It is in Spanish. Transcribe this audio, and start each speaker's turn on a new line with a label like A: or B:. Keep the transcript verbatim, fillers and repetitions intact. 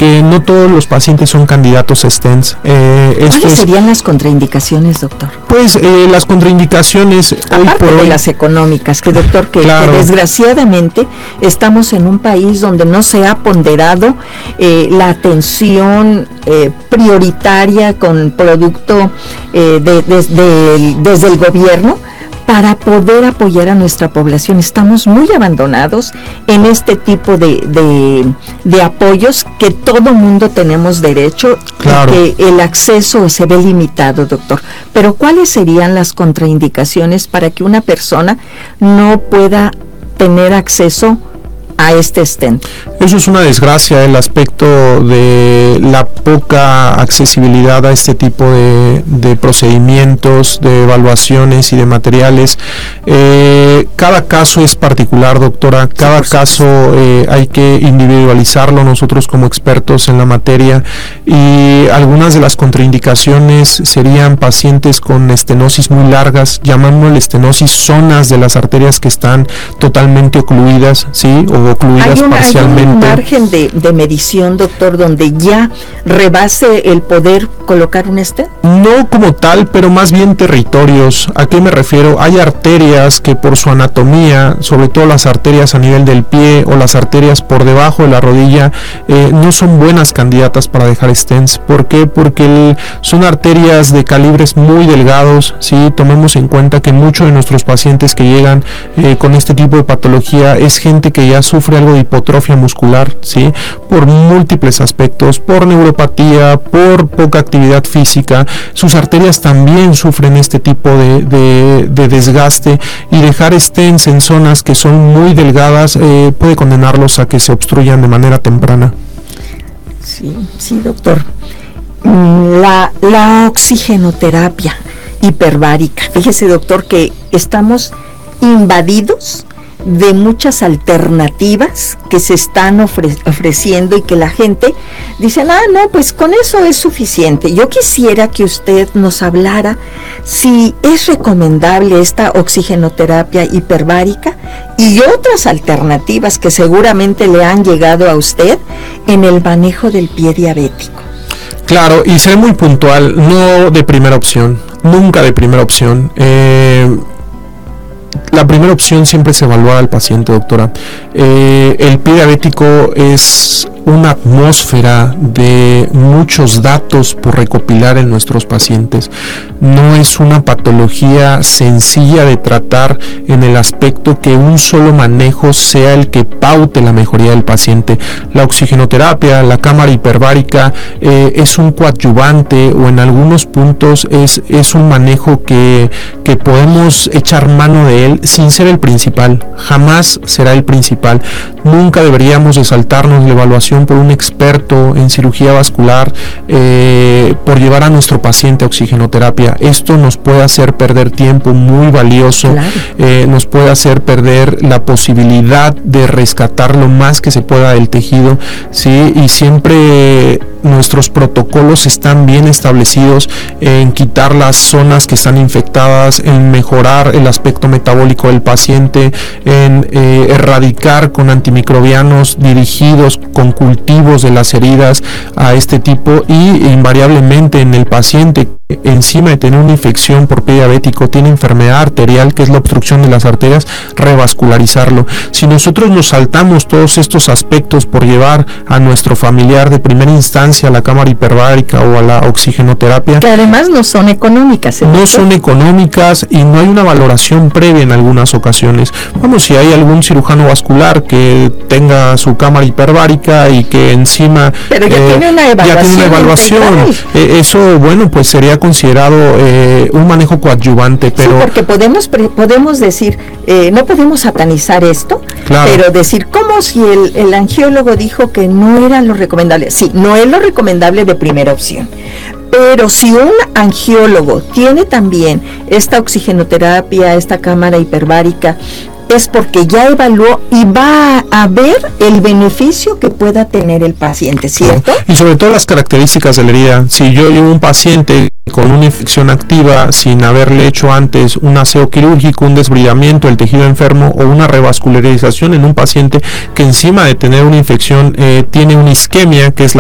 A: porque no todos los pacientes son candidatos a stents. Eh, esto
B: ¿Cuáles
A: es,
B: serían las contraindicaciones, doctor?
A: Pues eh, las contraindicaciones hoy
B: Aparte
A: por
B: de
A: hoy,
B: las económicas, que doctor, que,
A: claro.
B: que desgraciadamente estamos en un país donde no se ha ponderado eh, la atención eh, prioritaria con producto eh, de, de, de, desde el gobierno para poder apoyar a nuestra población. Estamos muy abandonados en este tipo de, de, de apoyos que todo mundo tenemos derecho,
A: claro.
B: y que el acceso se ve limitado, doctor. Pero ¿cuáles serían las contraindicaciones para que una persona no pueda tener acceso a este stent?
A: Eso es una desgracia, el aspecto de la poca accesibilidad a este tipo de, de procedimientos, de evaluaciones y de materiales. Eh, cada caso es particular, doctora, cada caso eh, hay que individualizarlo nosotros como expertos en la materia, y algunas de las contraindicaciones serían pacientes con estenosis muy largas, llamándole estenosis, zonas de las arterias que están totalmente ocluidas, ¿sí? O ocluidas
B: ¿Hay, una,
A: parcialmente.
B: ¿Hay un margen de, de medición, doctor, donde ya rebase el poder colocar un stent?
A: No como tal, pero más bien territorios. ¿A qué me refiero? Hay arterias que por su anatomía, sobre todo las arterias a nivel del pie o las arterias por debajo de la rodilla, eh, no son buenas candidatas para dejar stents. ¿Por qué? Porque el, son arterias de calibres muy delgados, ¿sí? Tomemos en cuenta que muchos de nuestros pacientes que llegan eh, con este tipo de patología es gente que ya sufre algo de hipotrofia muscular, ¿sí? Por múltiples aspectos, por neuropatía, por poca actividad física. Sus arterias también sufren este tipo de, de, de desgaste, y dejar stents en zonas que son muy delgadas eh, puede condenarlos a que se obstruyan de manera temprana.
B: Sí, sí, doctor. La, la oxigenoterapia hiperbárica. Fíjese, doctor, que estamos invadidos de muchas alternativas que se están ofre- ofreciendo y que la gente dice, ah, no, pues con eso es suficiente. Yo quisiera que usted nos hablara si es recomendable esta oxigenoterapia hiperbárica y otras alternativas que seguramente le han llegado a usted en el manejo del pie diabético.
A: Claro, y ser muy puntual, no de primera opción, nunca de primera opción. Eh, La primera opción siempre es evaluar al paciente, doctora. Eh, el pie diabético es una atmósfera de muchos datos por recopilar en nuestros pacientes. No es una patología sencilla de tratar en el aspecto que un solo manejo sea el que paute la mejoría del paciente. La oxigenoterapia, la cámara hiperbárica eh, es un coadyuvante, o en algunos puntos es, es un manejo que, que podemos echar mano de él sin ser el principal. Jamás será el principal. Nunca deberíamos de saltarnos la evaluación por un experto en cirugía vascular eh, por llevar a nuestro paciente a oxigenoterapia. Esto nos puede hacer perder tiempo muy valioso, claro. eh, nos puede hacer perder la posibilidad de rescatar lo más que se pueda del tejido, ¿sí? Y siempre nuestros protocolos están bien establecidos en quitar las zonas que están infectadas, en mejorar el aspecto metabólico del paciente, en eh, erradicar con antimicrobianos dirigidos con cultivos de las heridas a este tipo, y invariablemente en el paciente, encima de tener una infección por pie diabético, tiene enfermedad arterial, que es la obstrucción de las arterias, revascularizarlo. Si nosotros nos saltamos todos estos aspectos por llevar a nuestro familiar de primera instancia a la cámara hiperbárica o a la oxigenoterapia,
B: que además no son económicas, ¿eh?
A: no son económicas, y no hay una valoración previa en algunas ocasiones. Vamos, si hay algún cirujano vascular que tenga su cámara hiperbárica y que encima
B: pero ya, eh, tiene, una evaluación
A: ya tiene una evaluación, eh, eso, bueno, pues sería considerado eh, un manejo coadyuvante, pero
B: sí, porque podemos podemos decir, eh, no podemos satanizar esto, claro. Pero decir, ¿cómo si el, el angiólogo dijo que no era lo recomendable? Sí, no es lo recomendable de primera opción, pero si un angiólogo tiene también esta oxigenoterapia, esta cámara hiperbárica, es porque ya evaluó y va a ver el beneficio que pueda tener el paciente, ¿cierto?
A: Y sobre todo las características de la herida. Si yo llevo un paciente con una infección activa sin haberle hecho antes un aseo quirúrgico, un desbridamiento del tejido enfermo o una revascularización en un paciente que encima de tener una infección eh, tiene una isquemia, que es la